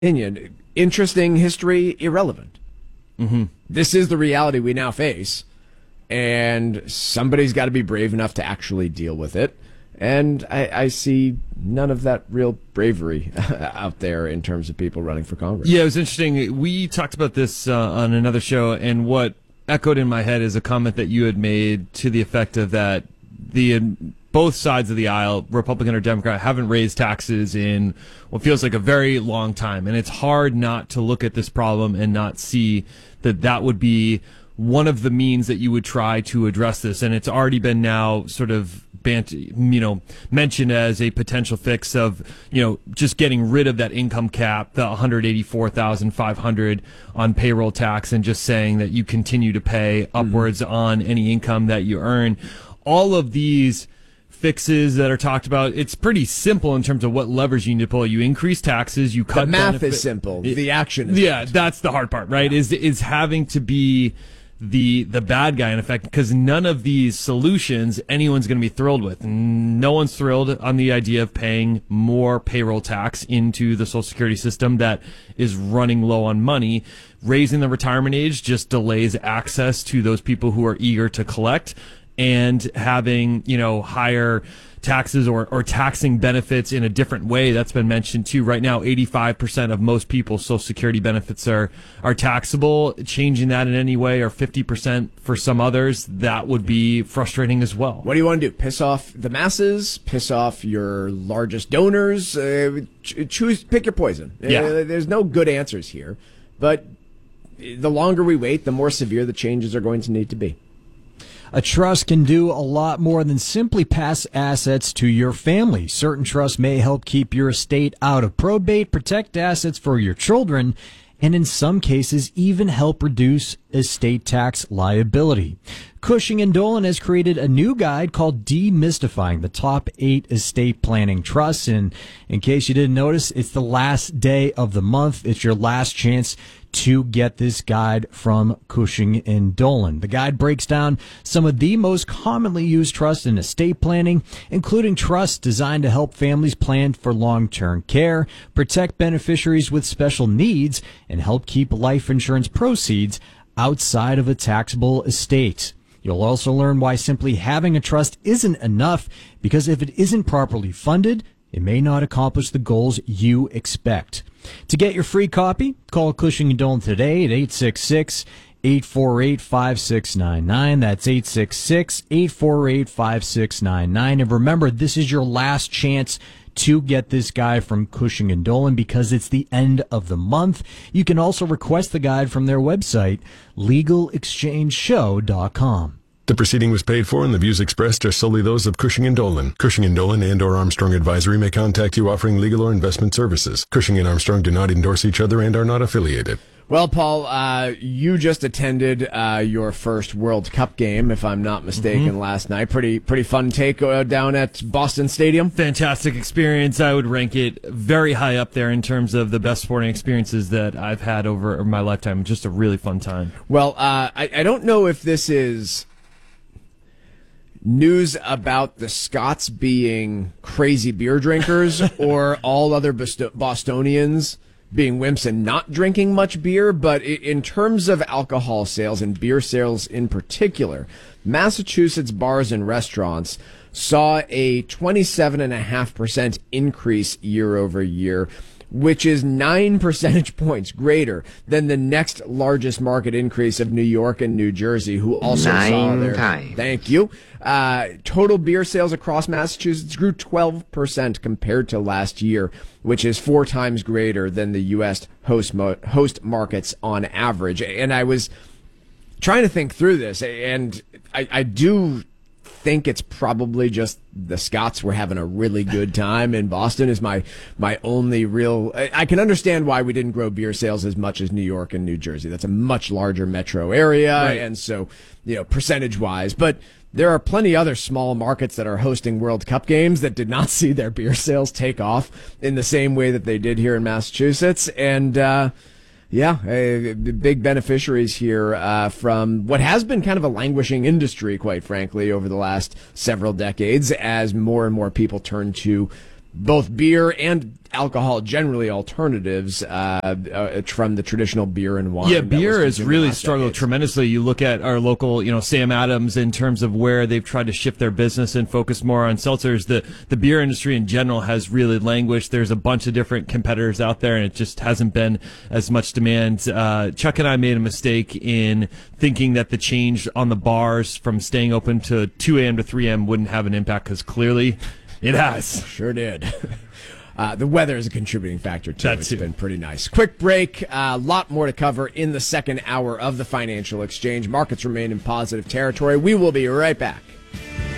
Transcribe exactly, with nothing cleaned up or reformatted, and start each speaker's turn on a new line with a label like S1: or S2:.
S1: opinion, interesting history, irrelevant.
S2: Mm-hmm.
S1: This is the reality we now face, and somebody's got to be brave enough to actually deal with it. And I, I see none of that real bravery out there in terms of people running for Congress.
S2: Yeah, it was interesting. We talked about this uh, on another show, and what echoed in my head is a comment that you had made to the effect of that the both sides of the aisle, Republican or Democrat, haven't raised taxes in what feels like a very long time. And it's hard not to look at this problem and not see that that would be one of the means that you would try to address this. And it's already been now sort of bant- you know, mentioned as a potential fix of, you know, just getting rid of that income cap, the one hundred eighty-four thousand five hundred on payroll tax, and just saying that you continue to pay upwards mm-hmm. on any income that you earn. All of these fixes that are talked about, it's pretty simple in terms of what levers you need to pull. You increase taxes, you cut
S1: the math
S2: benefit.
S1: is simple. The action is
S2: yeah,
S1: hard.
S2: That's the hard part, right? Yeah. Is is having to be the the bad guy in effect, because none of these solutions anyone's going to be thrilled with. No one's thrilled on the idea of paying more payroll tax into the Social Security system that is running low on money. Raising the retirement age just delays access to those people who are eager to collect. And having, you know, higher taxes or, or taxing benefits in a different way, that's been mentioned too. Right now, eighty-five percent of most people's Social Security benefits are, are taxable. Changing that in any way, or fifty percent for some others, that would be frustrating as well.
S1: What do you want to do? Piss off the masses? Piss off your largest donors? Uh, ch- choose, pick your poison.
S2: Yeah.
S1: Uh, there's no good answers here. But the longer we wait, the more severe the changes are going to need to be.
S3: A trust can do a lot more than simply pass assets to your family. Certain trusts may help keep your estate out of probate, protect assets for your children, and in some cases even help reduce estate tax liability. Cushing and Dolan has created a new guide called Demystifying the Top eight Estate Planning Trusts. And in case you didn't notice, it's the last day of the month. It's your last chance to get this guide from Cushing and Dolan. The guide breaks down some of the most commonly used trusts in estate planning, including trusts designed to help families plan for long-term care, protect beneficiaries with special needs, and help keep life insurance proceeds outside of a taxable estate. You'll also learn why simply having a trust isn't enough, because if it isn't properly funded, it may not accomplish the goals you expect. To get your free copy, call Cushing and Dolan today at eight six six, eight four eight, five six nine nine. That's eight six six, eight four eight, five six nine nine. And remember, this is your last chance to get this guide from Cushing and Dolan, because it's the end of the month. You can also request the guide from their website, legal exchange show dot com.
S4: The proceeding was paid for, and the views expressed are solely those of Cushing and Dolan. Cushing and Dolan and or Armstrong Advisory may contact you offering legal or investment services. Cushing and Armstrong do not endorse each other and are not affiliated.
S1: Well, Paul, uh, you just attended uh, your first World Cup game, if I'm not mistaken, mm-hmm. last night. Pretty pretty fun take uh, down at Boston Stadium.
S2: Fantastic experience. I would rank it very high up there in terms of the best sporting experiences that I've had over my lifetime. Just a really fun time.
S1: Well, uh, I, I don't know if this is news about the Scots being crazy beer drinkers or all other Boston- Bostonians being wimps and not drinking much beer, but in terms of alcohol sales and beer sales in particular, Massachusetts bars and restaurants saw a twenty-seven point five percent increase year over year, which is nine percentage points greater than the next largest market increase of New York and New Jersey, who also
S5: Nine
S1: saw their
S5: times.
S1: Thank you. Uh, total beer sales across Massachusetts grew twelve percent compared to last year, which is four times greater than the U S host mo- host markets on average. And I was trying to think through this, and I, I do think it's probably just the Scots were having a really good time in Boston is my my only real I, I can understand why we didn't grow beer sales as much as New York and New Jersey. That's a much larger metro area, right. And so, you know, percentage wise, but there are plenty other small markets that are hosting World Cup games that did not see their beer sales take off in the same way that they did here in Massachusetts. And uh Yeah, uh, big beneficiaries here uh, from what has been kind of a languishing industry, quite frankly, over the last several decades, as more and more people turn to both beer and alcohol, generally alternatives uh, uh, from the traditional beer and wine.
S2: Yeah,
S1: that
S2: beer
S1: was
S2: has
S1: consumed
S2: really
S1: last
S2: struggled
S1: decades.
S2: tremendously. You look at our local, you know, Sam Adams in terms of where they've tried to shift their business and focus more on seltzers. The the beer industry in general has really languished. There's a bunch of different competitors out there, and it just hasn't been as much demand. Uh, Chuck and I made a mistake in thinking that the change on the bars from staying open to two a.m. to three a.m. wouldn't have an impact, because clearly it has.
S1: Sure did. Uh, the weather is a contributing factor, too.
S2: That
S1: It's
S2: too.
S1: been pretty nice. Quick break. A uh, lot more to cover in the second hour of the Financial Exchange. Markets remain in positive territory. We will be right back.